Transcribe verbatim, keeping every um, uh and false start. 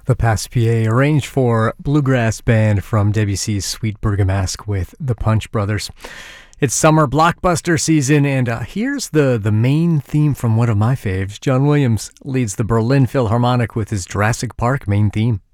The Pas-Pied, arranged for bluegrass band from Debussy's Sweet Bergamasque with the Punch Brothers. It's summer blockbuster season, and uh, here's the, the main theme from one of my faves. John Williams leads the Berlin Philharmonic with his Jurassic Park main theme.